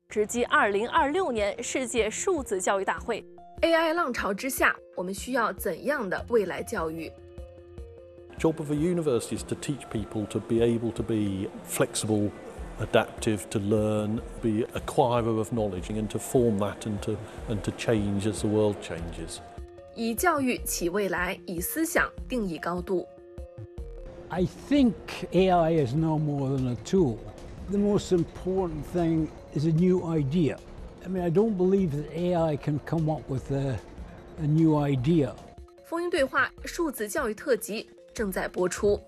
直击2026年世界数字教育大会。AI 浪潮之下，我们需要怎样的未来教育？ The job of a university is to teach people to be able to be flexible, adaptive, to learn, be acquirer of knowledge, and to form that and to change as the world changes. 以教育起未来，以思想定义高度。 I think AI is no more than a tool. The most important thing is a new idea. I mean, I don't believe that AI can come up with a new idea. 风云对话数字教育特辑正在播出。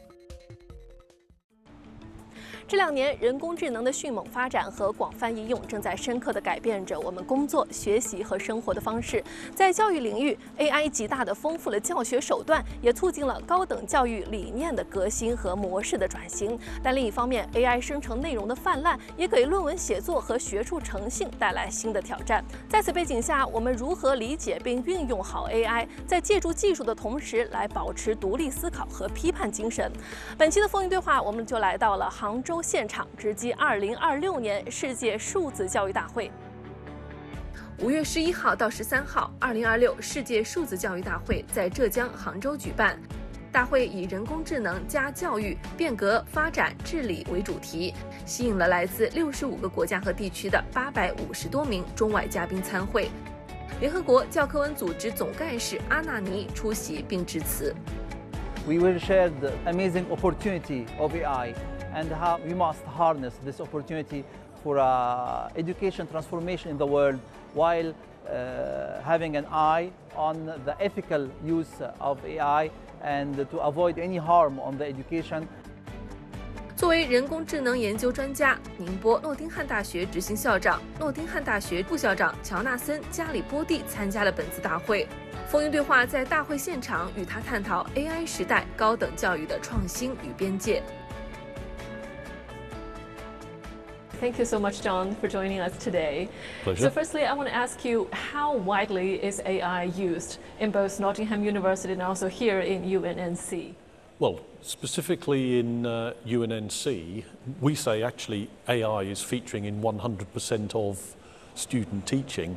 这2年，人工智能的迅猛发展和广泛应用正在深刻地改变着我们工作、学习和生活的方式。在教育领域 ，AI 极大地丰富了教学手段，也促进了高等教育理念的革新和模式的转型。但另一方面 ，AI 生成内容的泛滥也给论文写作和学术诚信带来新的挑战。在此背景下，我们如何理解并运用好 AI， 在借助技术的同时，来保持独立思考和批判精神？本期的风云对话，我们就来到了杭州 现场直击2026年世界数字教育大会。5月11号到13号，2026世界数字教育大会在浙江杭州举办。大会以人工智能加教育变革发展治理为主题，吸引了来自65个国家和地区的850多名中外嘉宾参会。联合国教科文组织总干事阿纳尼出席并致辞。 We will share the amazing opportunity of AI. And how we must harness this opportunity for education transformation in the world while having an eye on the ethical use of AI and to avoid any harm on the education. 作为人工智能研究专家，宁波诺丁汉大学执行校长、诺丁汉大学副校长乔纳森·加里波蒂参加了本次大会。风云对话在大会现场与他探讨 AI 时代高等教育的创新与边界。 Thank you so much, John, for joining us today. Pleasure. So firstly, I want to ask you, how widely is AI used in both Nottingham University and also here in UNNC? Well, specifically in UNNC, we say actually AI is featuring in 100% of student teaching.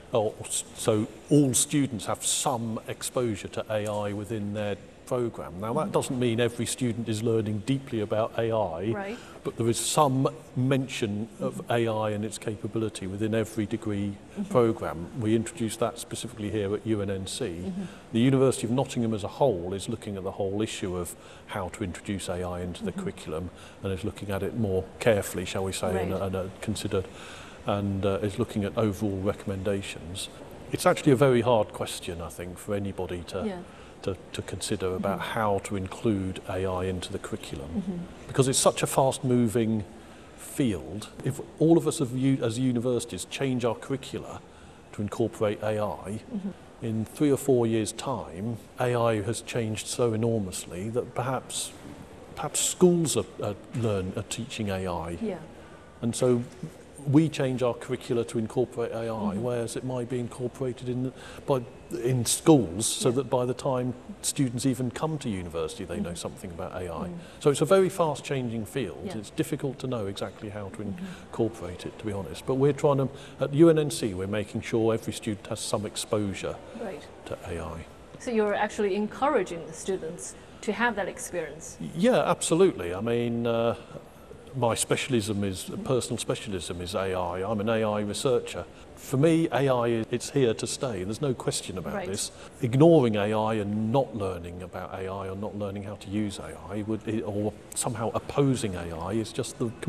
So all students have some exposure to AI within their program. Now that doesn't mean every student is learning deeply about AI, right, but there is some mention of AI and its capability within every degree program. We introduced that specifically here at UNNC. The University of Nottingham as a whole is looking at the whole issue of how to introduce AI into the curriculum and is looking at it more carefully, shall we say, right, and considered, and is looking at overall recommendations. It's actually a very hard question, I think, for anybody to consider about how to include AI into the curriculum, because it's such a fast-moving field. If all of us as universities change our curricula to incorporate AI, in 3 or 4 years' time, AI has changed so enormously that perhaps schools are teaching AI, and so we change our curricula to incorporate AI, whereas it might be incorporated in schools, so that by the time students even come to university, they know something about AI. So it's a very fast-changing field. It's difficult to know exactly how to incorporate it, to be honest. But we're trying to, at UNNC, we're making sure every student has some exposure to AI. So you're actually encouraging the students to have that experience? Yeah, absolutely. I mean, my personal specialism is AI. I'm an AI researcher. For me, AI, it's here to stay. There's no question about this. Ignoring AI and not learning about AI or not learning how to use AI or somehow opposing AI is just the